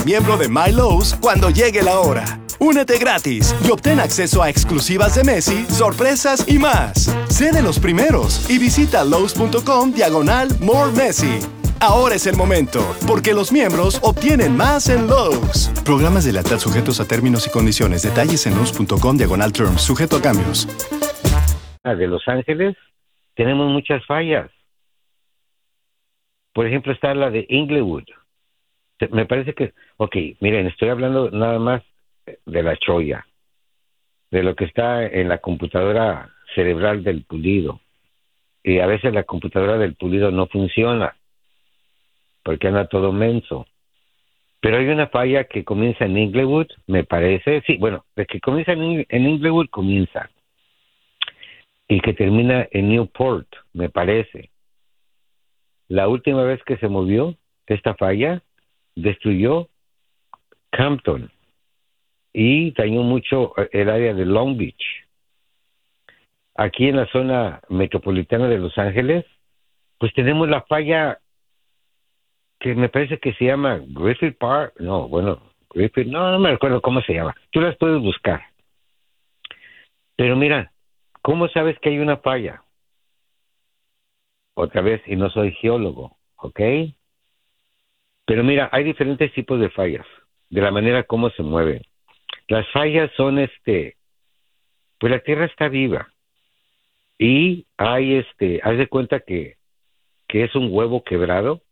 miembro de My Lowe's cuando llegue la hora. Únete gratis y obtén acceso a exclusivas de Messi, sorpresas y más. Sé de los primeros y visita Lowe's.com/More Messi. Ahora es el momento, porque los miembros obtienen más en Lowe's. Programas de lealtad sujetos a términos y condiciones. Detalles en Lowe's.com/terms. Sujeto a cambios. De Los Ángeles tenemos muchas fallas. Por ejemplo, está la de Inglewood. Me parece que... Ok, miren, estoy hablando nada más de la cholla, de lo que está en la computadora cerebral del pulido. Y a veces la computadora del pulido no funciona, porque anda todo menso. Pero hay una falla que comienza en Inglewood, me parece. Sí, bueno, de que comienza en Inglewood, comienza. Y que termina en Newport, me parece. La última vez que se movió esta falla, destruyó Campton y dañó mucho el área de Long Beach. Aquí en la zona metropolitana de Los Ángeles, pues tenemos la falla que me parece que se llama Griffith Park. No, bueno, Griffith, no me recuerdo cómo se llama. Tú las puedes buscar. Pero mira, ¿cómo sabes que hay una falla? Otra vez, y no soy geólogo, ¿ok? Pero mira, hay diferentes tipos de fallas, de la manera como se mueven. Las fallas son, pues la Tierra está viva y hay, haz de cuenta que es un huevo quebrado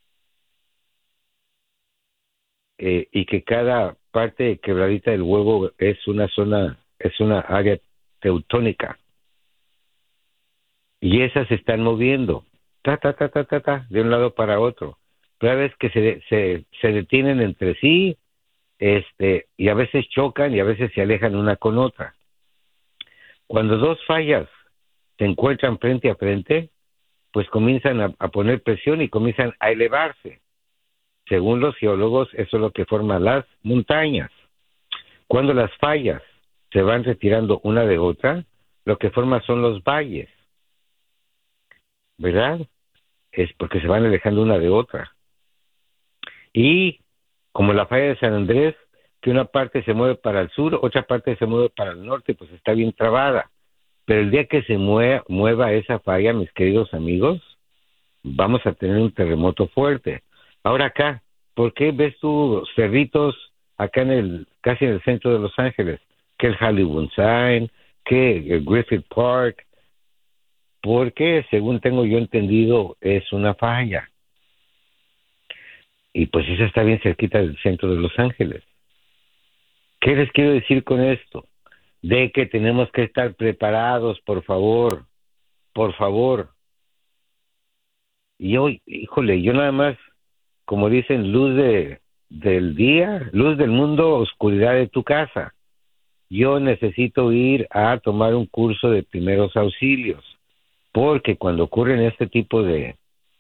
y que cada parte quebradita del huevo es una área teutónica. Y esas se están moviendo, de un lado para otro. Cada vez que se detienen entre sí, y a veces chocan y a veces se alejan una con otra. Cuando dos fallas se encuentran frente a frente, pues comienzan a poner presión y comienzan a elevarse. Según los geólogos, eso es lo que forma las montañas. Cuando las fallas se van retirando una de otra, lo que forma son los valles. ¿Verdad? Es porque se van alejando una de otra. Y como la falla de San Andrés, que una parte se mueve para el sur, otra parte se mueve para el norte, pues está bien trabada. Pero el día que se mueva esa falla, mis queridos amigos, vamos a tener un terremoto fuerte. Ahora acá, ¿por qué ves tú cerritos acá casi en el centro de Los Ángeles? Que el Hollywood Sign, que el Griffith Park, porque según tengo yo entendido es una falla. Y pues esa está bien cerquita del centro de Los Ángeles. ¿Qué les quiero decir con esto? De que tenemos que estar preparados, por favor. Y hoy, híjole, yo nada más, como dicen, luz del día, luz del mundo, oscuridad de tu casa. Yo necesito ir a tomar un curso de primeros auxilios, porque cuando ocurren este tipo de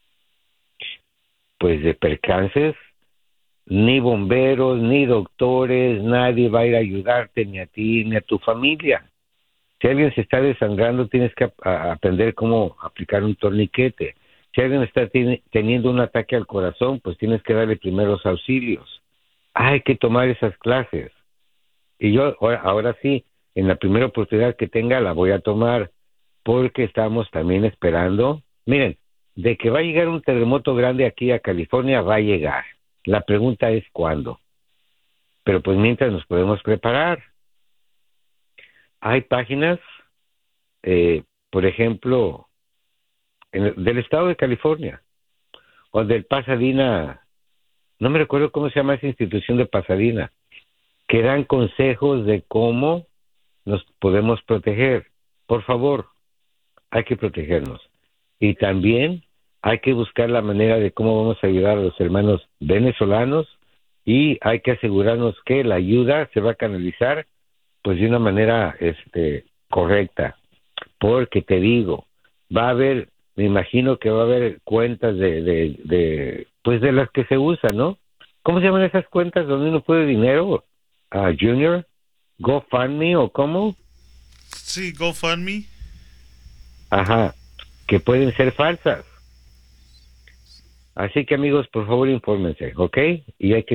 percances, ni bomberos, ni doctores, nadie va a ir a ayudarte, ni a ti, ni a tu familia. Si alguien se está desangrando, tienes que aprender cómo aplicar un torniquete. Si alguien está teniendo un ataque al corazón, pues tienes que darle primeros auxilios. Hay que tomar esas clases. Y yo ahora sí, en la primera oportunidad que tenga, la voy a tomar, porque estamos también esperando. Miren, de que va a llegar un terremoto grande aquí a California, va a llegar. La pregunta es cuándo. Pero pues mientras nos podemos preparar. Hay páginas, por ejemplo, del estado de California, o del Pasadena, no me recuerdo cómo se llama esa institución de Pasadena, que dan consejos de cómo nos podemos proteger. Por favor, hay que protegernos. Y también hay que buscar la manera de cómo vamos a ayudar a los hermanos venezolanos, y hay que asegurarnos que la ayuda se va a canalizar pues de una manera correcta, porque te digo, va a haber, me imagino que va a haber cuentas de las que se usan, ¿no? ¿Cómo se llaman esas cuentas donde uno puede dinero? Junior, GoFundMe o cómo? Sí, GoFundMe. Ajá, que pueden ser falsas. Así que amigos, por favor infórmense, ¿ok? Y hay que